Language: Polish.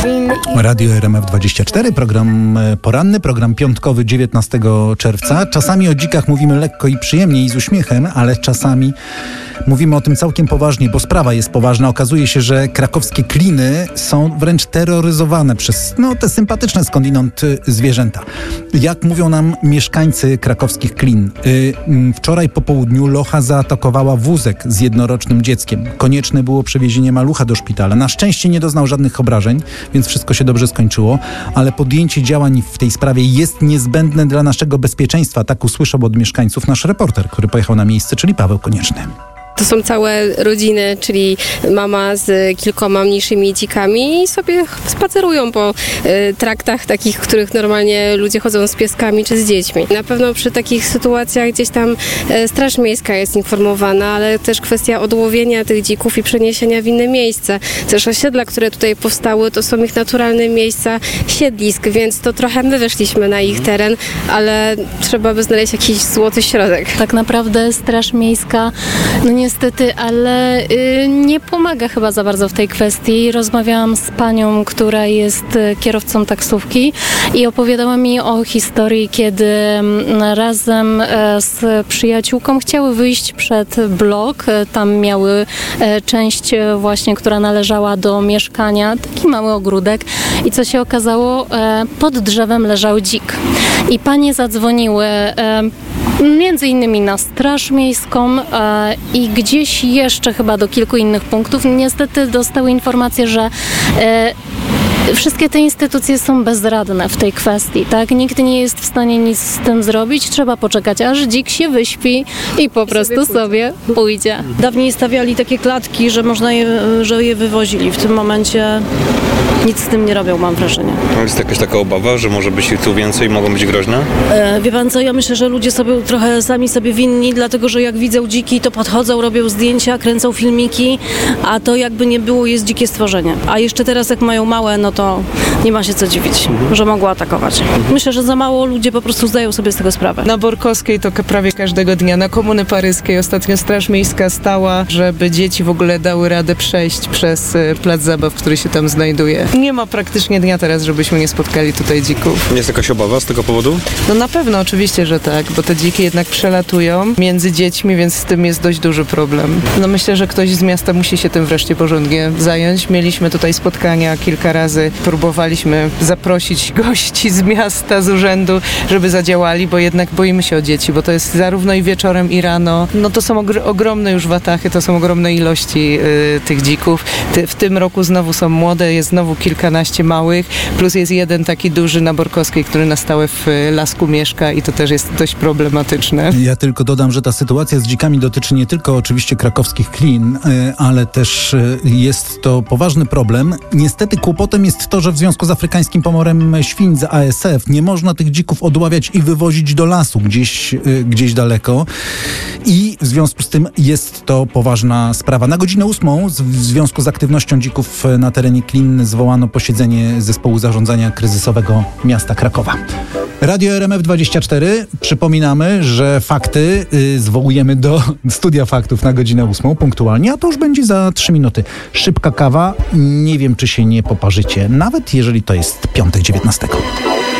Radio RMF24, program poranny, program piątkowy 19 czerwca. Czasami o dzikach mówimy lekko i przyjemnie i z uśmiechem, ale czasami mówimy o tym całkiem poważnie, bo sprawa jest poważna. Okazuje się, że krakowskie kliny są wręcz terroryzowane przez te sympatyczne skądinąd zwierzęta. Jak mówią nam mieszkańcy krakowskich klin, wczoraj po południu locha zaatakowała wózek z jednorocznym dzieckiem. Konieczne było przewiezienie malucha do szpitala. Na szczęście nie doznał żadnych obrażeń, więc wszystko się dobrze skończyło, ale podjęcie działań w tej sprawie jest niezbędne dla naszego bezpieczeństwa. Tak usłyszał od mieszkańców nasz reporter, który pojechał na miejsce, czyli Paweł Konieczny. To są całe rodziny, czyli mama z kilkoma mniejszymi dzikami i sobie spacerują po traktach takich, w których normalnie ludzie chodzą z pieskami czy z dziećmi. Na pewno przy takich sytuacjach gdzieś tam Straż Miejska jest informowana, ale też kwestia odłowienia tych dzików i przeniesienia w inne miejsce. Też osiedla, które tutaj powstały, to są ich naturalne miejsca siedlisk, więc to trochę my weszliśmy na ich teren, ale trzeba by znaleźć jakiś złoty środek. Tak naprawdę Straż Miejska, niestety, ale nie pomaga chyba za bardzo w tej kwestii. Rozmawiałam z panią, która jest kierowcą taksówki i opowiadała mi o historii, kiedy razem z przyjaciółką chciały wyjść przed blok. Tam miały część właśnie, która należała do mieszkania, taki mały ogródek i co się okazało, pod drzewem leżał dzik. I panie zadzwoniły między innymi na Straż Miejską i gdzieś jeszcze chyba do kilku innych punktów. Niestety dostały informację, że wszystkie te instytucje są bezradne w tej kwestii, tak? Nikt nie jest w stanie nic z tym zrobić. Trzeba poczekać, aż dzik się wyśpi i po prostu sobie pójdzie. Dawniej stawiali takie klatki, że je wywozili. W tym momencie nic z tym nie robią, mam wrażenie. Jest jakaś taka obawa, że może być ich tu więcej i mogą być groźne? Wie pan co, ja myślę, że ludzie sobie trochę sami sobie winni, dlatego że jak widzą dziki, to podchodzą, robią zdjęcia, kręcą filmiki, a to jakby nie było, jest dzikie stworzenie. A jeszcze teraz jak mają małe, no to nie ma się co dziwić, że mogło atakować. Myślę, że za mało ludzie po prostu zdają sobie z tego sprawę. Na Borkowskiej to prawie każdego dnia, na Komuny Paryskiej ostatnio Straż Miejska stała, żeby dzieci w ogóle dały radę przejść przez plac zabaw, który się tam znajduje. Nie ma praktycznie dnia teraz, żebyśmy nie spotkali tutaj dzików. Jest jakaś obawa z tego powodu? No na pewno, oczywiście, że tak, bo te dziki jednak przelatują między dziećmi, więc z tym jest dość duży problem. No myślę, że ktoś z miasta musi się tym wreszcie porządnie zająć. Mieliśmy tutaj spotkania kilka razy, próbowaliśmy zaprosić gości z miasta, z urzędu, żeby zadziałali, bo jednak boimy się o dzieci, bo to jest zarówno i wieczorem, i rano. No to są ogromne już watachy, to są ogromne ilości tych dzików. W tym roku znowu są młode, jest znowu kilkanaście małych, plus jest jeden taki duży na Borkowskiej, który na stałe w lasku mieszka i to też jest dość problematyczne. Ja tylko dodam, że ta sytuacja z dzikami dotyczy nie tylko oczywiście krakowskich klin, ale też jest to poważny problem. Niestety kłopotem jest to, że w związku z afrykańskim pomorem świń z ASF nie można tych dzików odławiać i wywozić do lasu gdzieś daleko i w związku z tym jest to poważna sprawa. Na godzinę 8 w związku z aktywnością dzików na terenie klin zwołano posiedzenie zespołu zarządzania kryzysowego miasta Krakowa. Radio RMF24. Przypominamy, że fakty zwołujemy do studia faktów na godzinę 8 punktualnie, a to już będzie za 3 minuty. Szybka kawa. Nie wiem, czy się nie poparzycie, nawet jeżeli to jest piątek 19.